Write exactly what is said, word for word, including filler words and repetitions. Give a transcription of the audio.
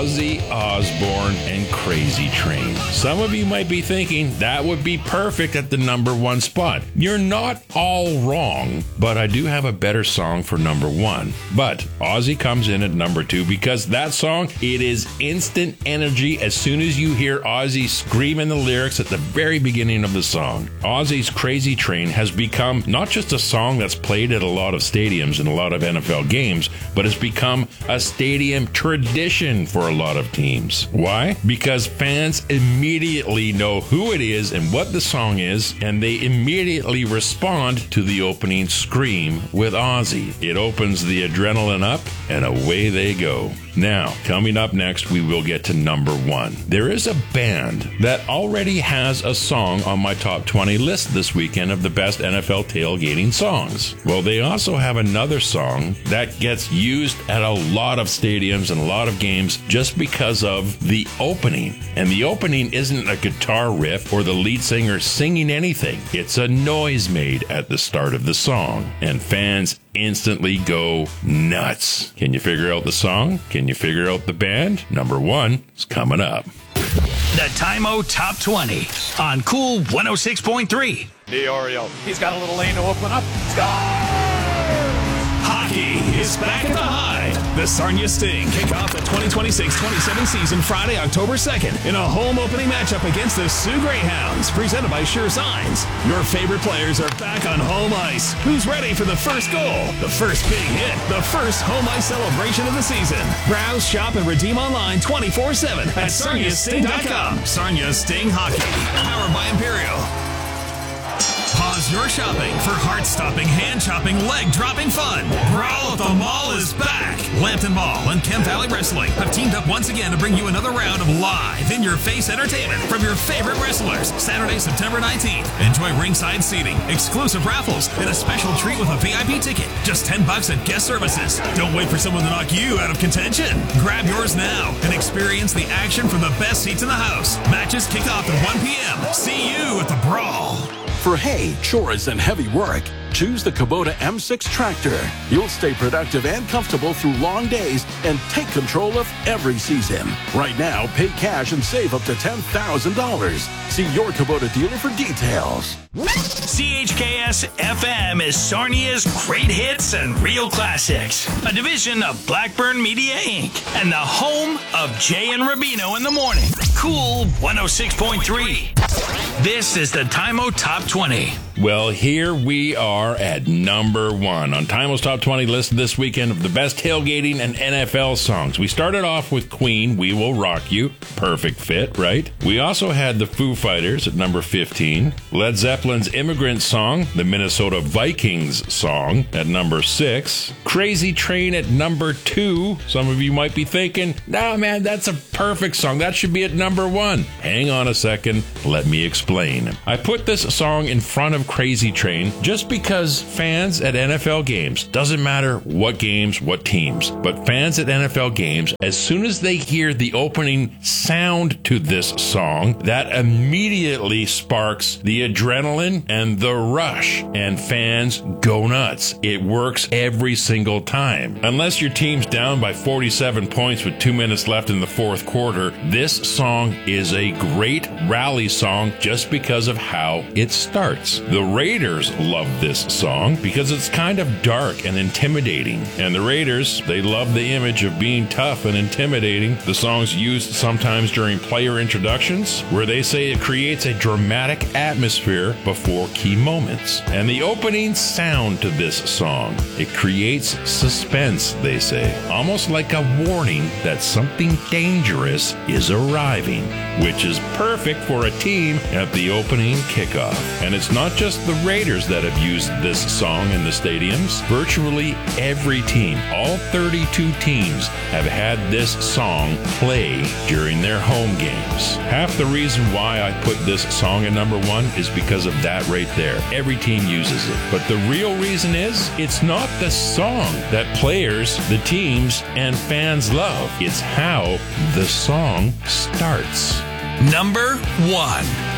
Ozzy Osbourne and Crazy Train. Some of you might be thinking that would be perfect at the number one spot. You're not all wrong, but I do have a better song for number one. But Ozzy comes in at number two because that song, it is instant energy as soon as you hear Ozzy screaming the lyrics at the very beginning of the song. Ozzy's Crazy Train has become not just a song that's played at a lot of stadiums and a lot of N F L games, but has become a stadium tradition for a lot of teams. Why? Because fans immediately know who it is and what the song is, and they immediately respond to the opening scream with Ozzy. It opens the adrenaline up, and away they go. Now, coming up next, we will get to number one. There is a band that already has a song on my top twenty list this weekend of the best N F L tailgating songs. Well, they also have another song that gets used at a lot of stadiums and a lot of games just because of the opening. And the opening isn't a guitar riff or the lead singer singing anything. It's a noise made at the start of the song, and fans instantly go nuts. Can you figure out the song? Can you figure out the band? Number one is coming up. The Time-O Top twenty on Cool one oh six point three. DiOrio, he's got a little lane to open up. Score! Hockey is back at the High. The Sarnia Sting kick off the twenty twenty-six twenty-seven season Friday, October second in a home opening matchup against the Sioux Greyhounds, presented by Sure Signs. Your favorite players are back on home ice. Who's ready for the first goal? The first big hit? The first home ice celebration of the season? Browse, shop, and redeem online twenty-four seven at sarnia sting dot com. Sarnia Sting Hockey, powered by Imperial. Pause your shopping for heart-stopping, hand-chopping, leg-dropping fun. Brawl at the Mall is back. Lambton Mall and Kemp Valley Wrestling have teamed up once again to bring you another round of live, in-your-face entertainment from your favorite wrestlers. Saturday, September nineteenth. Enjoy ringside seating, exclusive raffles, and a special treat with a V I P ticket. Just ten bucks at guest services. Don't wait for someone to knock you out of contention. Grab yours now and experience the action from the best seats in the house. Matches kick off at one p.m. See you at the Brawl. For hay, chores, and heavy work, choose the Kubota M six tractor. You'll stay productive and comfortable through long days and take control of every season. Right now, pay cash and save up to ten thousand dollars. See your Kubota dealer for details. C H K S F M is Sarnia's great hits and real classics, a division of Blackburn Media Incorporated, and the home of Jay and Rubino in the morning. Cool one oh six point three. This is the Time-O Top twenty. Well, here we are at number one on Time-O's Top twenty list this weekend of the best tailgating and N F L songs. We started off with Queen, We Will Rock You. Perfect fit, right? We also had the Foo Fighters at number fifteen. Led Zeppelin's Immigrant Song, the Minnesota Vikings song, at number six. Crazy Train at number two. Some of you might be thinking, nah, man, that's a perfect song. That should be at number one. Hang on a second. Let me explain. I put this song in front of Crazy Train just because fans at N F L games, doesn't matter what games, what teams, but fans at N F L games, as soon as they hear the opening sound to this song, that immediately sparks the adrenaline and the rush, and fans go nuts. It works every single time. Unless your team's down by forty-seven points with two minutes left in the fourth quarter, this song is a great rally song just because of how it starts. The Raiders love this song because it's kind of dark and intimidating. And the Raiders, they love the image of being tough and intimidating. The song's used sometimes during player introductions, where they say it creates a dramatic atmosphere before key moments. And the opening sound to this song, it creates suspense, they say, almost like a warning that something dangerous is arriving, which is perfect for a team at the opening kickoff. And it's not just the Raiders that have used this song in the stadiums. Virtually every team, all thirty-two teams, have had this song play during their home games. Half the reason why I put this song at number one is because of that right there. Every team uses it. But the real reason is, it's not the song that players, the teams, and fans love. It's how the song starts. Number one.